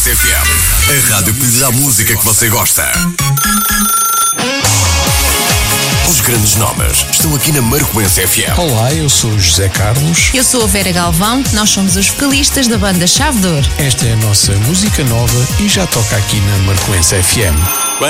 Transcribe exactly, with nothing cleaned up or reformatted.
Marcoense F M, a rádio que lhe dá a música que você gosta. Os grandes nomes estão aqui na Marcoense F M. Olá, eu sou o José Carlos. Eu sou a Vera Galvão, nós somos os vocalistas da banda Chave de Ouro. Esta é a nossa música nova e já toca aqui na Marcoense F M.